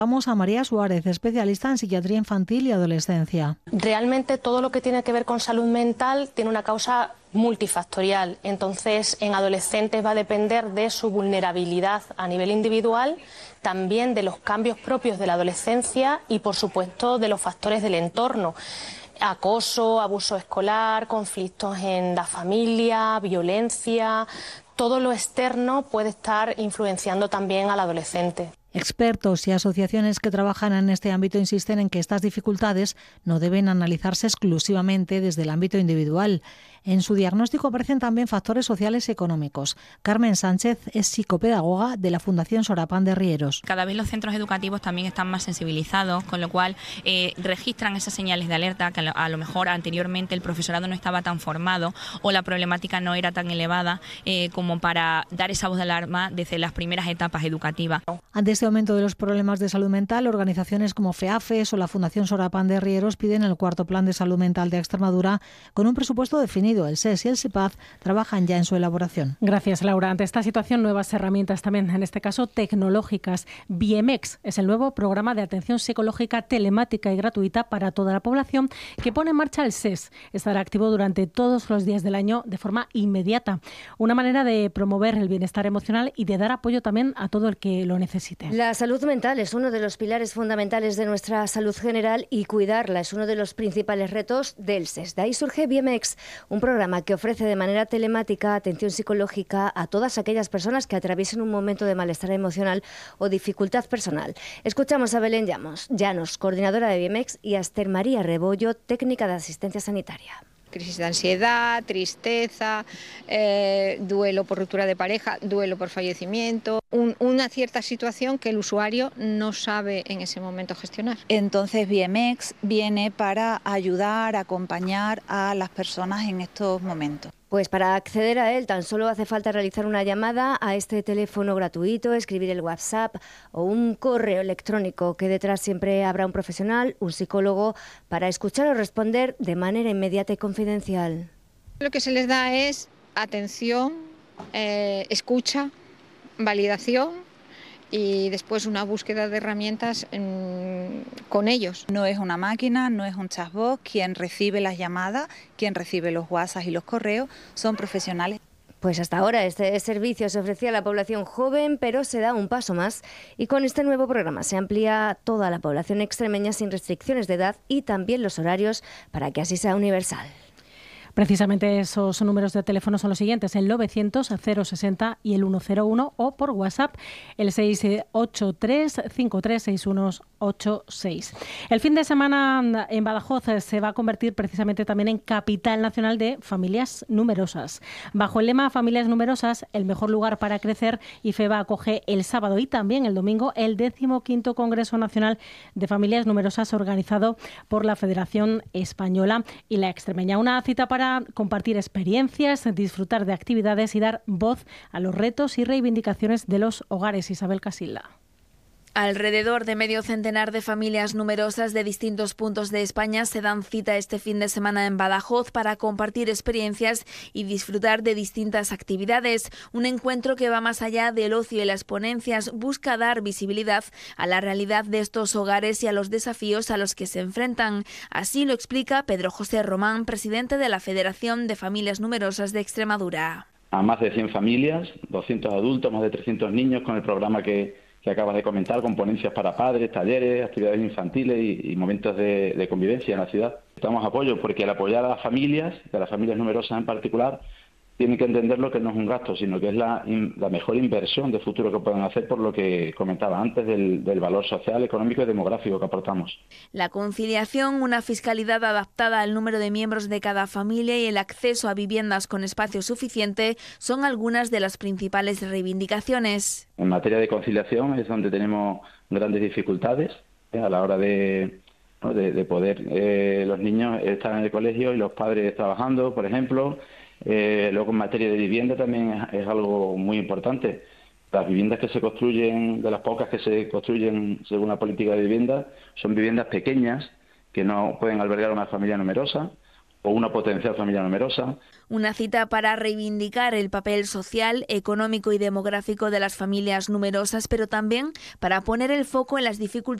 Vamos a María Suárez, especialista en psiquiatría infantil y adolescencia. Realmente todo lo que tiene que ver con salud mental tiene una causa multifactorial. Entonces, en adolescentes va a depender de su vulnerabilidad a nivel individual, también de los cambios propios de la adolescencia y, por supuesto, de los factores del entorno. Acoso, abuso escolar, conflictos en la familia, violencia. Todo lo externo puede estar influenciando también al adolescente. Expertos y asociaciones que trabajan en este ámbito insisten en que estas dificultades no deben analizarse exclusivamente desde el ámbito individual. En su diagnóstico aparecen también factores sociales y económicos. Carmen Sánchez es psicopedagoga de la Fundación Sorapán de Rieros. Cada vez los centros educativos también están más sensibilizados, con lo cual registran esas señales de alerta que a lo mejor anteriormente el profesorado no estaba tan formado o la problemática no era tan elevada como para dar esa voz de alarma desde las primeras etapas educativas. Ante este aumento de los problemas de salud mental, organizaciones como FEAFES o la Fundación Sorapán de Rieros piden el cuarto Plan de Salud Mental de Extremadura con un presupuesto definido. El SES y el SEPAZ trabajan ya en su elaboración. Gracias, Laura. Ante esta situación, nuevas herramientas también, en este caso tecnológicas. BMX es el nuevo programa de atención psicológica telemática y gratuita para toda la población que pone en marcha el SES. Estará activo durante todos los días del año de forma inmediata. Una manera de promover el bienestar emocional y de dar apoyo también a todo el que lo necesite. La salud mental es uno de los pilares fundamentales de nuestra salud general y cuidarla es uno de los principales retos del SES. De ahí surge BMX, un programa que ofrece de manera telemática atención psicológica a todas aquellas personas que atraviesen un momento de malestar emocional o dificultad personal. Escuchamos a Belén Llanos, coordinadora de BMX, y a Esther María Rebollo, técnica de asistencia sanitaria. Crisis de ansiedad, tristeza, duelo por ruptura de pareja, duelo por fallecimiento, una cierta situación que el usuario no sabe en ese momento gestionar. Entonces BMX viene para ayudar, acompañar a las personas en estos momentos. Pues para acceder a él tan solo hace falta realizar una llamada a este teléfono gratuito, escribir el WhatsApp o un correo electrónico, que detrás siempre habrá un profesional, un psicólogo, para escuchar o responder de manera inmediata y confidencial. Lo que se les da es atención, escucha, validación y después una búsqueda de herramientas con ellos. No es una máquina, no es un chatbot. Quien recibe las llamadas, quien recibe los WhatsApp y los correos son profesionales. Pues hasta ahora este servicio se ofrecía a la población joven, pero se da un paso más y con este nuevo programa se amplía a toda la población extremeña sin restricciones de edad y también los horarios para que así sea universal. Precisamente esos números de teléfono son los siguientes: el 900-060 y el 101, o por WhatsApp el 683-536186. El fin de semana en Badajoz se va a convertir precisamente también en capital nacional de familias numerosas. Bajo el lema Familias Numerosas, el mejor lugar para crecer, IFEBA acoge el sábado y también el domingo el 15º Congreso Nacional de Familias Numerosas, organizado por la Federación Española y la Extremeña. Una cita para compartir experiencias, disfrutar de actividades y dar voz a los retos y reivindicaciones de los hogares. Isabel Casilda. Alrededor de medio centenar de familias numerosas de distintos puntos de España se dan cita este fin de semana en Badajoz para compartir experiencias y disfrutar de distintas actividades. Un encuentro que va más allá del ocio y las ponencias, busca dar visibilidad a la realidad de estos hogares y a los desafíos a los que se enfrentan. Así lo explica Pedro José Román, presidente de la Federación de Familias Numerosas de Extremadura. A más de 100 familias, 200 adultos, más de 300 niños, con el programa que acabas de comentar, con ponencias para padres, talleres, actividades infantiles y momentos de convivencia en la ciudad. Damos apoyo porque al apoyar a las familias numerosas en particular, tienen que entender lo que no es un gasto, sino que es la mejor inversión de futuro que pueden hacer, por lo que comentaba antes del valor social, económico y demográfico que aportamos. La conciliación, una fiscalidad adaptada al número de miembros de cada familia y el acceso a viviendas con espacio suficiente son algunas de las principales reivindicaciones. En materia de conciliación es donde tenemos grandes dificultades a la hora de poder los niños estar en el colegio y los padres trabajando, por ejemplo. Luego en materia de vivienda también es algo muy importante. Las viviendas que se construyen, de las pocas que se construyen según la política de vivienda, son viviendas pequeñas que no pueden albergar a una familia numerosa, o una potencial familia numerosa. Una cita para reivindicar el papel social, económico y demográfico de las familias numerosas, pero también para poner el foco en las dificultades